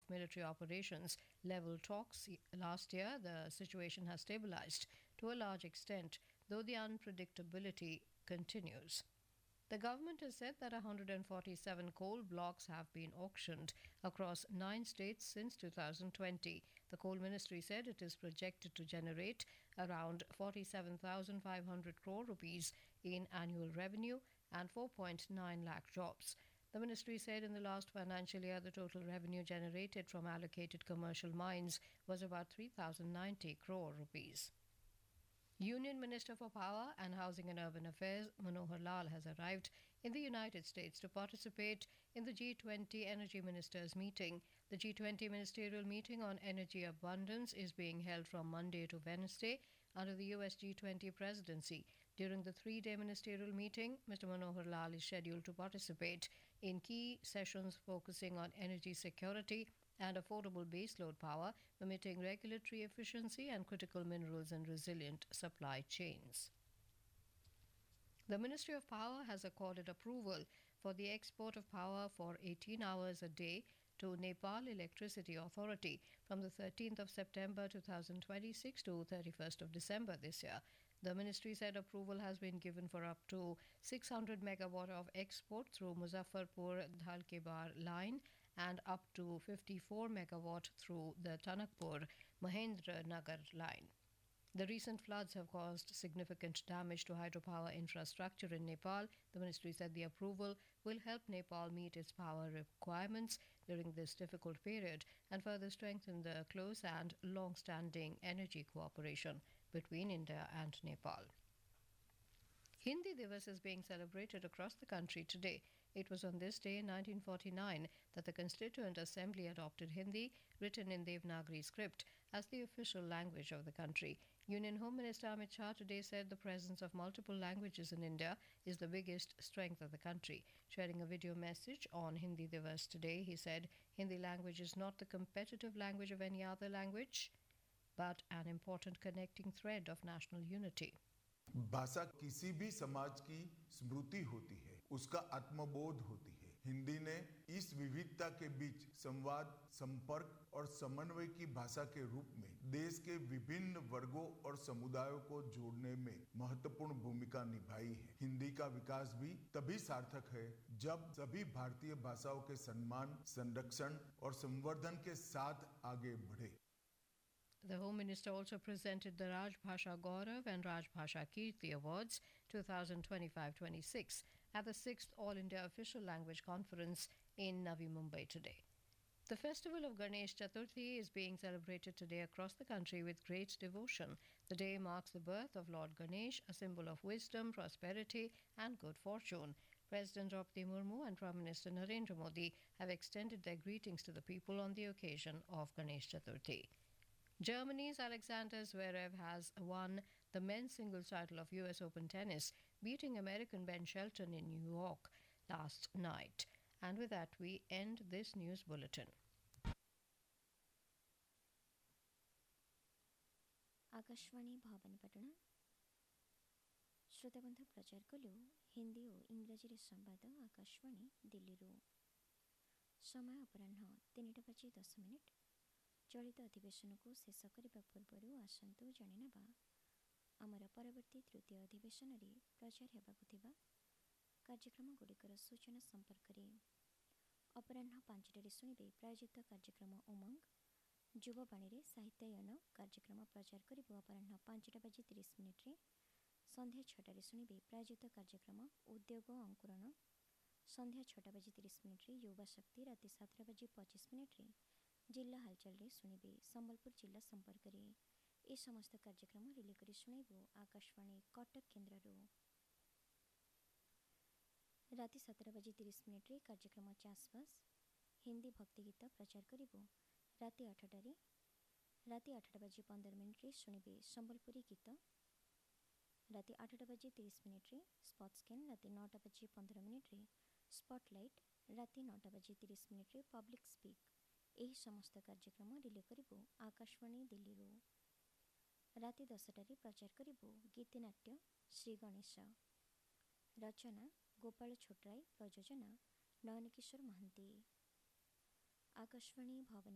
of military operations level talks last year, the situation has stabilized to a large extent, though the unpredictability continues. The government has said that 147 coal blocks have been auctioned across 9 states since 2020. The coal ministry said it is projected to generate around 47,500 crore rupees in annual revenue and 4.9 lakh jobs. The ministry said in the last financial year the total revenue generated from allocated commercial mines was about 3,090 crore rupees. Union Minister for Power and Housing and Urban Affairs Manohar Lal has arrived in the United States to participate in the G20 Energy Ministers meeting. The G20 Ministerial meeting on energy abundance is being held from Monday to Wednesday under the US G20 presidency. During the 3-day ministerial meeting, Mr. Manohar Lal is scheduled to participate in key sessions focusing on energy security and affordable baseload power, permitting regulatory efficiency and critical minerals and resilient supply chains. The Ministry of Power has accorded approval for the export of power for 18 hours a day to Nepal Electricity Authority from the 13th of September 2026 to 31st of December this year. The ministry said approval has been given for up to 600 megawatt of export through Muzaffarpur Dhalkebar line and up to 54 megawatt through the Tanakpur Mahendra Nagar line. The recent floods have caused significant damage to hydropower infrastructure in Nepal. The ministry said the approval will help Nepal meet its power requirements during this difficult period and further strengthen the close and long-standing energy cooperation between India and Nepal. Hindi Divas is being celebrated across the country today. It was on this day in 1949 that the Constituent Assembly adopted Hindi, written in Devanagari script, as the official language of the country. Union Home Minister Amit Shah today said the presence of multiple languages in India is the biggest strength of the country. Sharing a video message on Hindi Divas today, he said, Hindi language is not the competitive language of any other language, but an important connecting thread of national unity. भाषा किसी भी समाज की स्मृति होती है, उसका आत्मबोध होती है। हिंदी ने इस विविधता के बीच संवाद, संपर्क और समन्वय की भाषा के रूप में देश के विभिन्न वर्गों और समुदायों को जोड़ने में महत्वपूर्ण भूमिका निभाई है। हिंदी का विकास भी तभी सार्थक है जब सभी भारतीय भाषाओं के सम्मान, संरक्षण और संवर्धन के साथ आगे बढ़े। The Home Minister also presented the Rajbhasha Gaurav and Rajbhasha Kirti Awards 2025-26 at the 6th All India Official Language Conference in Navi Mumbai today. The festival of Ganesh Chaturthi is being celebrated today across the country with great devotion. The day marks the birth of Lord Ganesh, a symbol of wisdom, prosperity and good fortune. President Draupadi Murmu and Prime Minister Narendra Modi have extended their greetings to the people on the occasion of Ganesh Chaturthi. Germany's Alexander Zverev has won the men's singles title of US Open Tennis, beating American Ben Shelton in New York last night. And with that, we end this news bulletin. Akashvani भावनपटना श्रोताबंधु प्रचार कलु हिंदी और इंग्राजी संवाद आकाशवाणी दिल्ली समय अपराह 3:10 चलित अधिवेशन को शेष करने पूर्व आसतु जाणीना आमर परवर्ती तृतीय अधिवेशन में प्रचार होगा कार्यक्रम गुड़िकर सूचना संपर्क में अपराह 5टारे शुणे प्रायोजित कार्यक्रम उमंग युववाणी साहित्यायन कार्यक्रम प्रचार कर अपराह 5:30 संध्या 6टारे शुणे प्रायोजित कार्यक्रम उद्योग अंकुरण संध्या 6:30 युवा शक्ति राति 7:25 जिला हालचाल रे शुणे संबलपुर जिला संपर्क में ए समस्त कार्यक्रम रिले कर शुणु आकाशवाणी कटक केन्द्र राति 7:30 कार्यक्रम चाषबास हिंदी भक्तिगीत प्रचार कर राति 8टारे राति 8:15 शुणे संबलपुरी गीत राति 8:30 स्पॉट्सकैन राति 9:15 स्पॉटलाइट राति 9:30 पब्लिक स्पीक यही समस्त कार्यक्रम रिले करिबो आकाशवाणी दिल्ली राति 10टारे प्रचार करिबो गीतिनाट्य श्री गणेश रचना गोपाल छोटराय प्रयोजना नयनकिशोर महांती आकाशवाणी भवन